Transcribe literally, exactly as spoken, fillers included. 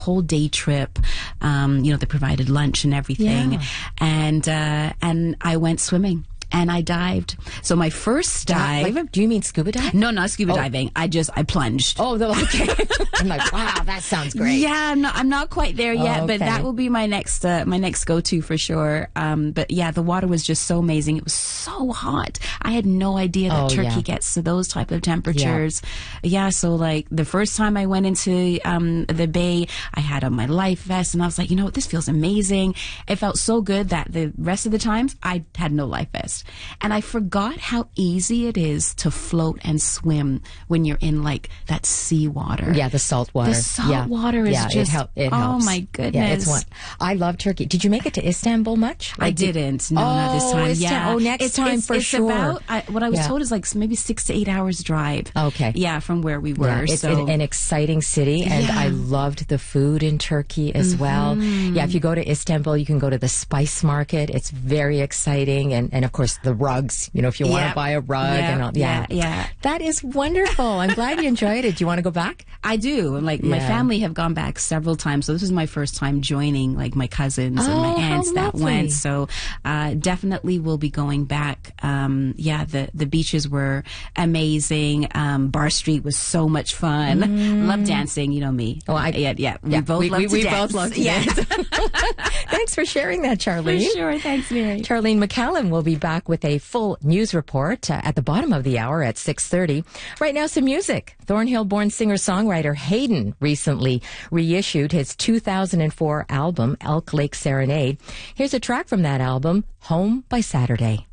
whole day trip. Um, you know, they provided lunch and everything. Yeah. And, uh, and I went swimming. And I dived. So my first dive. Like, do you mean scuba diving? No, not scuba oh. diving. I just, I plunged. Oh, the, okay. I'm like, wow, that sounds great. Yeah, I'm not, I'm not quite there yet, oh, okay. but that will be my next, uh, my next go-to for sure. Um, but yeah, the water was just so amazing. It was so hot. I had no idea that oh, Turkey yeah. gets to those type of temperatures. Yeah. yeah, so like the first time I went into, um, the bay, I had on my life vest and I was like, you know what, this feels amazing. It felt so good that the rest of the times I had no life vest. And I forgot forgot how easy it is to float and swim when you're in like that sea water. Yeah, the salt water. The salt yeah. water is yeah, just, it, help, it oh helps. my goodness. Yeah, it's one. I love Turkey. Did you make it to Istanbul much? Like, I didn't. No, oh, not this time. Istan- yeah. Oh, next it's, time it's, for it's sure. About, I, what I was yeah. told is like maybe six to eight hours drive. Okay. Yeah, from where we were. Yeah, it's so. an, an exciting city, and yeah. I loved the food in Turkey as mm-hmm. well. Yeah, if you go to Istanbul, you can go to the spice market. It's very exciting, and, and of course the rugs. You know, if you want to yep. buy a rug yep. and all, yeah. yeah, yeah, that is wonderful. I'm glad you enjoyed it. Do you want to go back? I do. Like yeah. my family have gone back several times, so this is my first time joining like my cousins oh, and my aunts that lovely. went. So uh, definitely will be going back. Um, yeah, the the beaches were amazing. Um, Bar Street was so much fun. Mm. Love dancing. You know me. Oh, I yeah, yeah. We yeah, both we, love we, to we dance. both love to yeah. dance. Thanks for sharing that, Charlene. For sure. Thanks, Mary. Charlene McCallum will be back with a full news report uh, at the bottom of the hour at six thirty. Right now, some music. Thornhill-born singer-songwriter Hayden recently reissued his two thousand four album, Elk Lake Serenade. Here's a track from that album, Home by Saturday.